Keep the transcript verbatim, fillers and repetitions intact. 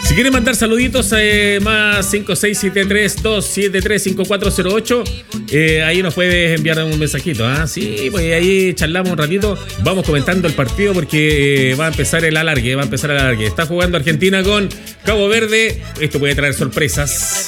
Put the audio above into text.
Si quieren mandar saluditos, eh, más cinco seis siete tres dos siete tres cinco cuatro cero ocho, eh, ahí nos puedes enviar un mensajito. ¿Ah? Sí, pues ahí charlamos un ratito, vamos comentando el partido porque eh, va a empezar el alargue, va a empezar el alargue. Está jugando Argentina con Cabo Verde, esto puede traer sorpresas.